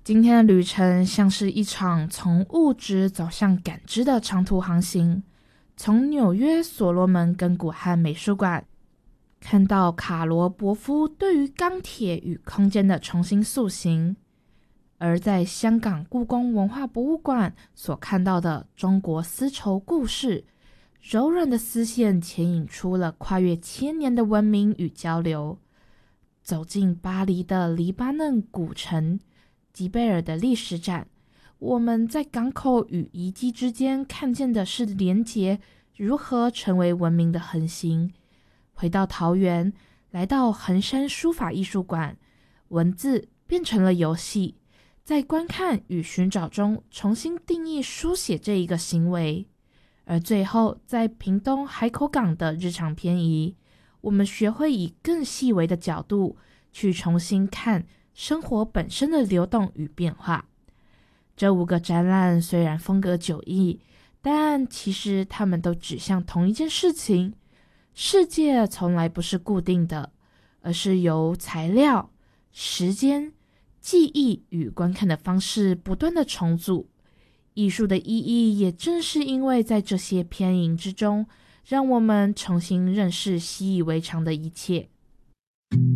今天的旅程像是一场从物质走向感知的长途航行，从纽约所罗门根古汉美术馆看到卡罗伯夫对于钢铁与空间的重新塑形，而在香港故宫文化博物馆所看到的中国丝绸故事，柔软的丝线牵引出了跨越千年的文明与交流。走进巴黎的黎巴嫩古城吉贝尔的历史展，我们在港口与遗迹之间看见的是连结如何成为文明的横行。回到桃园，来到衡山书法艺术馆，文字变成了游戏，在观看与寻找中重新定义书写这一个行为。而最后在屏东海口港的日常偏移，我们学会以更细微的角度去重新看生活本身的流动与变化。这5个展览虽然风格迥异，但其实它们都指向同一件事情：世界从来不是固定的，而是由材料、时间、记忆与观看的方式不断的重组。艺术的意义也正是因为在这些偏移之中，让我们重新认识习以为常的一切。